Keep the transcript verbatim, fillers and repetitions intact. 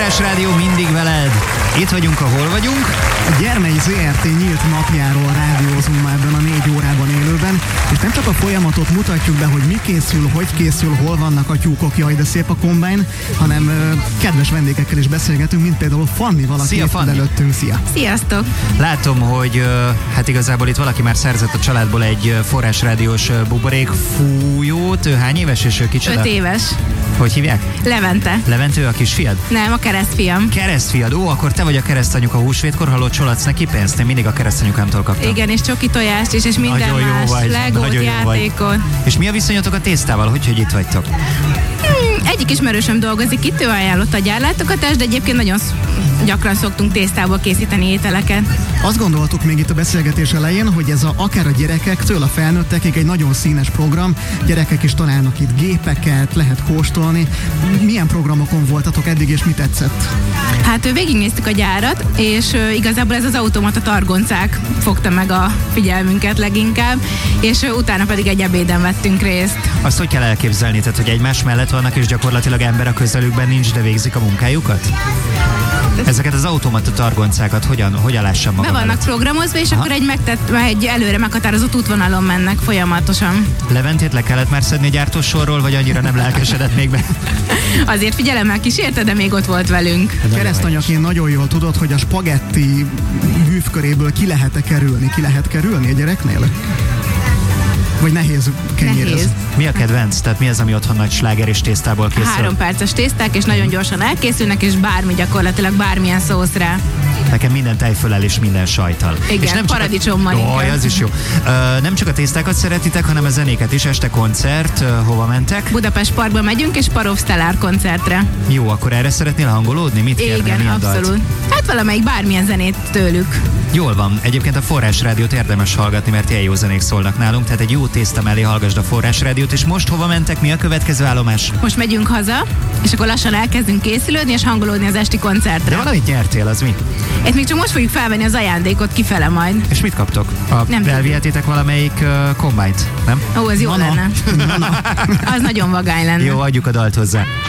Forrás Rádió mindig veled. Itt vagyunk, ahol vagyunk. A Gyermei zé er té nyílt napjáról rádiózunk már ebben a négy órában élőben, és nem csak a folyamatot mutatjuk be, hogy mi készül, hogy készül, hol vannak a tyúkok, jaj, de szép a kombány, hanem ö, kedves vendégekkel is beszélgetünk, mint például Fanni, valaki Szia, itt Fanni. előttünk. Szia! Sziasztok! Látom, hogy ö, hát igazából itt valaki már szerzett a családból egy ö, Forrás Rádiós ö, buborék fújót. Ő hány éves és ő kicsoda? Öt éves. Hogy hívják? Levente. Levente, ő a kisfiad? Nem, a keresztfiam. Keresztfiad, ó, akkor te vagy a keresztanyuka húsvétkor, hallott, csolatsz neki pénzt? Én mindig a keresztanyukámtól kaptam. Igen, és csoki tojást is, és minden Nagyon jó más. vagy, Legót, nagyon jó vagy. játékot. És mi a viszonyatok a tésztával? Hogy, hogy itt vagytok? Hmm, egyik ismerősöm dolgozik itt, ő ajánlott a gyárlátogatást, de egyébként nagyon sz- gyakran szoktunk tésztából készíteni ételeket. Azt gondoltuk még itt a beszélgetés elején, hogy ez a, akár a gyerekektől a felnőttekig egy nagyon színes program. Gyerekek is találnak itt gépeket, lehet kóstolni. Milyen programokon voltatok eddig, és mi tetszett? Hát végignéztük a gyárat, és ö, igazából ez az automata targoncák fogta meg a figyelmünket leginkább, és ö, utána pedig egy ebéden vettünk részt. Azt hogy kell elképzelni? Tehát, hogy egymás mellett vannak, és gyakorlatilag ember a közelükben nincs, de végzik a munkájukat? Ezeket az automata targoncákat hogyan, hogyan lássam magam Be vannak előtt? programozva, és Aha. akkor egy, megtett, egy előre meghatározott útvonalon mennek folyamatosan. Leventét le kellett már szedni gyártósorról, vagy annyira nem lelkesedett még be? Azért figyelemmel kísérte, de még ott volt velünk. Keresztanyaként nagyon jól tudod, hogy a spagetti művköréből ki lehet-e kerülni? Ki lehet kerülni a gyereknél? Vagy nehéz kenyérezni? Nehéz. Mi a kedvenc? Tehát mi az, ami otthon nagy sláger és tésztából készül? Három perces tészták, és nagyon gyorsan elkészülnek, és bármi, gyakorlatilag bármilyen szósz rá. Nekem minden tejfölel és minden sajttal. Igen, és nem csak paradicsommal a... inkább. Jaj, az is jó. Uh, nem csak a tésztákat szeretitek, hanem a zenéket is. Este koncert, uh, hova mentek? Budapest Parkba megyünk, és Parov Stellar koncertre. Jó, akkor erre szeretnél hangolódni? Mit kérnél? Igen, Milyen dalt? abszolút. Hát valamelyik bármilyen zenét tőlük. Jól van. Egyébként a Forrás Rádiót érdemes hallgatni, mert ilyen jó zenék szólnak nálunk, tehát egy jó tészta mellé hallgasd a Forrás Rádiót, és most hova mentek? Mi a következő állomás? Most megyünk haza, és akkor lassan elkezdünk készülődni, és hangolódni az esti koncertre. De valamit nyertél, az mi? Itt még csak most fogjuk felvenni az ajándékot kifele majd. És mit kaptok? A Nem elvihetitek valamelyik uh, kombányt, nem? Ó, ez jó Na, na. lenne. Az nagyon vagány lenne. Jó, adjuk a dalt hozzá.